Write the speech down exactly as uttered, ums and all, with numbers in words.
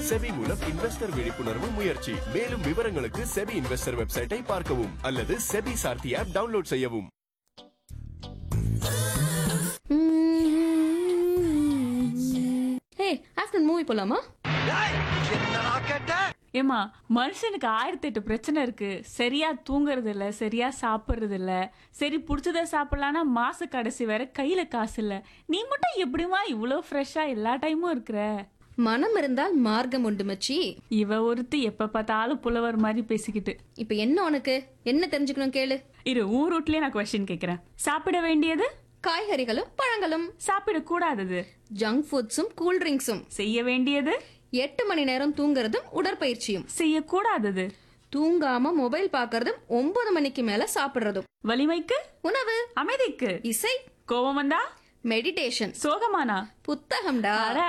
SEBI மூலம் investor விழிப்புணர்வு முயற்சி. மேலும் விவரங்களுக்கு செபி இன்வெஸ்டர் வெப்சைட்டை பார்க்கவும் அல்லது செபி சார்த்தி ஆப் டவுன்லோட் செய்யவும். ஹே, ஆஃப்டர்நூன் மூவி போலாமா? ஏமா, மனுஷனுக்கு ஆயிரத்தி எட்டு பிரச்சனை இருக்கு. சரியா தூங்குறது இல்ல, சரியா சாப்பிடுறது இல்ல. சரி புடிச்சத சாப்பிடலான்னா மாச கடைசி வேற கையில காசு இல்ல. நீ மட்டும் எப்படிமா இவ்வளவு ஃப்ரெஷ்ஷா எல்லா டைமும் இருக்கிற? மனம் இருந்தால் மார்க்கம் உண்டு மச்சி. இவ ஒருத்தி எப்ப பார்த்தாலும் புலவர் மாதிரி பேசிக்கிட்டு. இப்ப என்ன உனக்கு என்ன தெரிஞ்சுக்கணும் கேளு. இரு, ஊர் ரூட்லயே நான் கொஸ்டின் கேக்குறேன். சாப்பிட வேண்டியது காய்கறிகளும் பழங்களும். சாப்பிட கூடாதது ஜங்க் ஃபுட்ஸும் கூல் ட்ரிங்க்ஸும். செய்ய வேண்டியது எட்டு மணி நேரம் தூங்குறதும் உடற்பயிற்சியும். செய்யக்கூடாதது தூங்காம மொபைல் பாக்குறதும் ஒன்பது மணிக்கு மேல சாப்பிடுறதும். வலிமைக்கு உணவு, அமைதிக்கு இசை, கோபம் வந்தா மெடிடேஷன், சோகமானா புத்தகம்டா.